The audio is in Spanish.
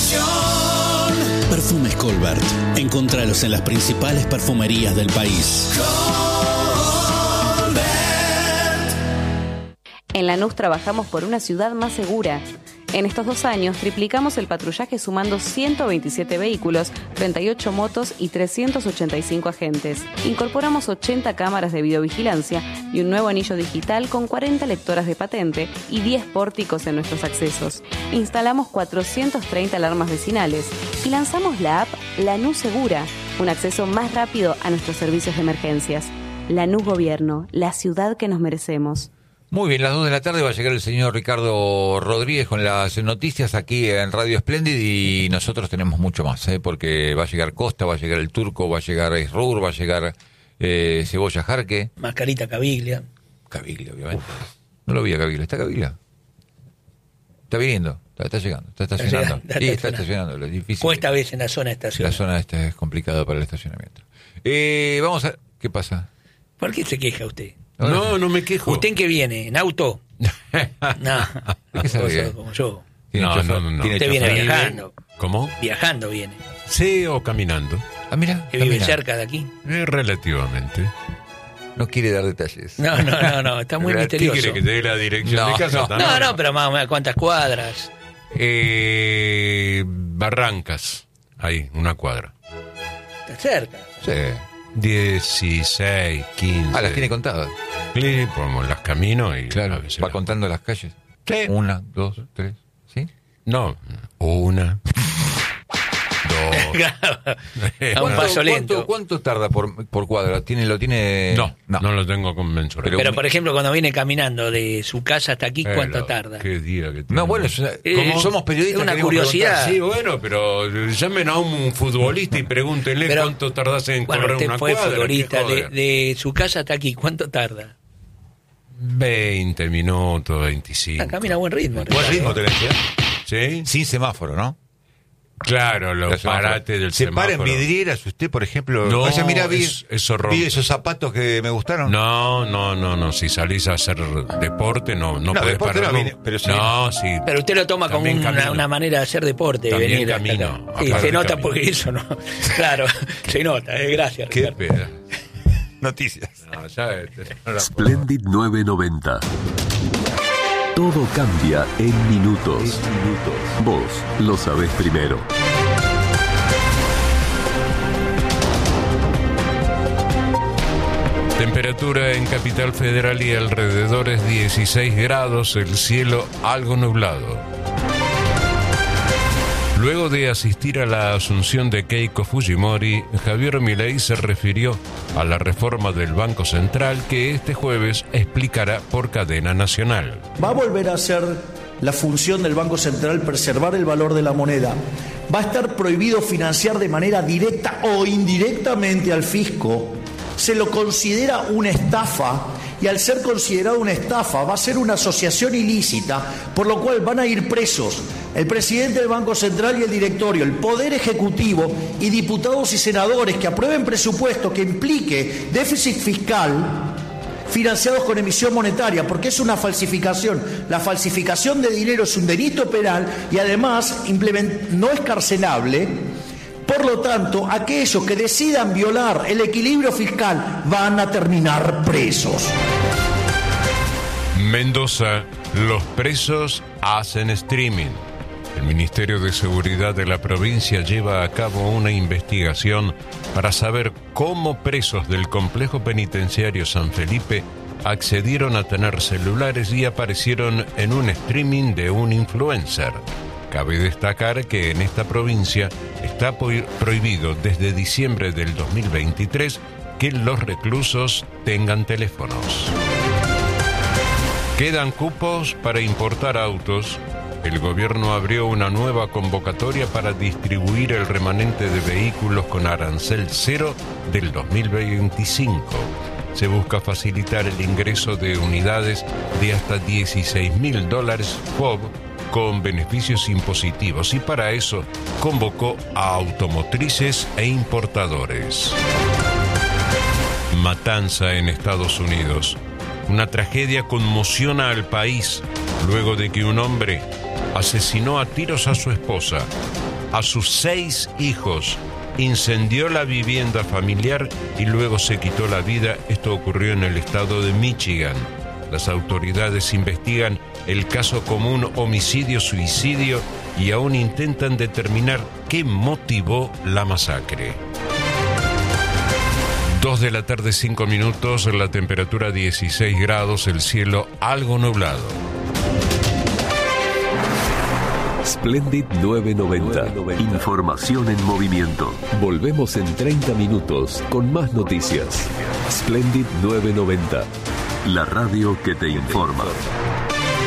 pasión. Perfumes Colbert. Encontralos en las principales perfumerías del país. Colbert. En Lanús trabajamos por una ciudad más segura. En estos 2 años triplicamos el patrullaje sumando 127 vehículos, 38 motos y 385 agentes. Incorporamos 80 cámaras de videovigilancia y un nuevo anillo digital con 40 lectoras de patente y 10 pórticos en nuestros accesos. Instalamos 430 alarmas vecinales y lanzamos la app Lanús Segura, un acceso más rápido a nuestros servicios de emergencias. Lanús Gobierno, la ciudad que nos merecemos. Muy bien, las 2 de la tarde va a llegar el señor Ricardo Rodríguez con las noticias aquí en Radio Splendid y nosotros tenemos mucho más, porque va a llegar Costa, va a llegar el Turco, va a llegar Esrur, va a llegar Cebolla Jarque. Mascarita Caviglia. Caviglia, obviamente. No lo vi a Caviglia. ¿Está Caviglia? Está viniendo, está llegando, está estacionando. Está estacionando, es difícil. O esta vez en la zona de estación. La zona esta es complicada para el estacionamiento. Vamos a... ¿Qué pasa? ¿Por qué se queja usted? No me quejo. ¿Usted en qué viene? ¿En auto? No, ¿Qué sabe? como yo. No. Usted viene viajando. ¿Cómo? Viajando viene. Sí, o caminando. Ah, mira. ¿Que vive cerca de aquí? Relativamente. No quiere dar detalles. No, está muy misterioso. ¿Qué quiere que te dé la dirección de casa? No, pero más o menos, ¿cuántas cuadras? Barrancas. Ahí, una cuadra. Está cerca. Sí. 16, 15. Ah, las tiene contadas. Sí, como las camino y... Claro, va contando las calles. Sí. 1, 2, 3, ¿sí? No, 1, 2. A un paso lento. ¿Cuánto tarda por cuadra? ¿Lo tiene? No lo tengo conmensurado. Pero, por ejemplo, cuando viene caminando de su casa hasta aquí, ¿cuánto tarda? ¿Qué día que tiene? No, bueno, somos periodistas. Es una curiosidad. Sí, bueno, pero llamen a un futbolista y pregúntenle cuánto tardás en correr una cuadra. Usted fue futbolista. De su casa hasta aquí, ¿cuánto tarda? 20 minutos, 25. Camina a buen ritmo. Buen ritmo tenés, ¿Sí? Sin semáforo, ¿no? Claro, los parates del semáforo. ¿Se para en vidrieras usted, por ejemplo? No, vaya, mirá, eso rompe. ¿Vi esos zapatos que me gustaron? No. Si salís a hacer deporte, no podés parar. Pero sí. No, sí. Pero usted lo toma como una manera de hacer deporte. También venir camino. Sí, se nota porque eso no. Claro, se nota. Gracias. Qué pena. Noticias. Splendid 990. Todo cambia en minutos. Vos lo sabés primero. Temperatura en Capital Federal y alrededores 16 grados, el cielo algo nublado. Luego de asistir a la asunción de Keiko Fujimori, Javier Milei se refirió a la reforma del Banco Central que este jueves explicará por cadena nacional. Va a volver a ser la función del Banco Central preservar el valor de la moneda. Va a estar prohibido financiar de manera directa o indirectamente al fisco. Se lo considera una estafa y al ser considerado una estafa va a ser una asociación ilícita, por lo cual van a ir presos el presidente del Banco Central y el directorio, el Poder Ejecutivo y diputados y senadores que aprueben presupuesto que implique déficit fiscal financiados con emisión monetaria, porque es una falsificación. La falsificación de dinero es un delito penal y además no es carcelable. Por lo tanto, aquellos que decidan violar el equilibrio fiscal van a terminar presos. Mendoza, los presos hacen streaming. El Ministerio de Seguridad de la provincia lleva a cabo una investigación para saber cómo presos del complejo penitenciario San Felipe accedieron a tener celulares y aparecieron en un streaming de un influencer. Cabe destacar que en esta provincia está prohibido desde diciembre del 2023 que los reclusos tengan teléfonos. Quedan cupos para importar autos. El gobierno abrió una nueva convocatoria para distribuir el remanente de vehículos con arancel cero del 2025. Se busca facilitar el ingreso de unidades de hasta $16.000 FOB con beneficios impositivos y para eso convocó a automotrices e importadores. Matanza en Estados Unidos. Una tragedia conmociona al país luego de que un hombre asesinó a tiros a su esposa. a sus 6 hijos, incendió la vivienda familiar y luego se quitó la vida. Esto ocurrió en el estado de Michigan. Las autoridades investigan el caso como un homicidio-suicidio y aún intentan determinar qué motivó la masacre. 2 de la tarde, 5 minutos, la temperatura 16 grados, el cielo algo nublado. Splendid 990. Información en movimiento. Volvemos en 30 minutos con más noticias. Splendid 990. La radio que te informa.